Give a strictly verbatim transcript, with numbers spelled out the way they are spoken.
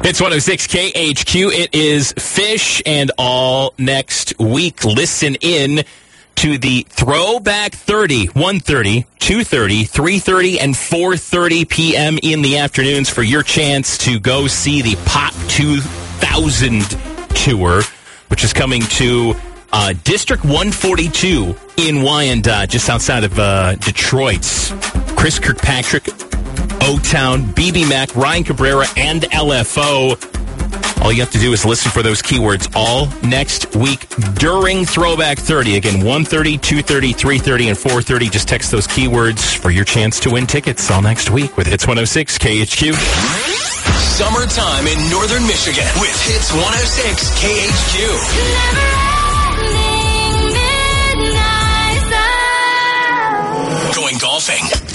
It's one oh six K H Q. It is Fish and All next week. Listen in to the Throwback thirty, one thirty, two thirty, three thirty, and four thirty p.m. in the afternoons for your chance to go see the Pop two thousand tour, which is coming to uh, District one forty-two in Wyandotte, just outside of uh, Detroit. Chris Kirkpatrick, O-Town, B B Mac, Ryan Cabrera, and L F O. All you have to do is listen for those keywords all next week during Throwback thirty. Again, one thirty, two thirty, three thirty, and four thirty. Just text those keywords for your chance to win tickets all next week with Hits one oh six K H Q. Summertime in Northern Michigan with Hits one oh six K H Q. Going golfing.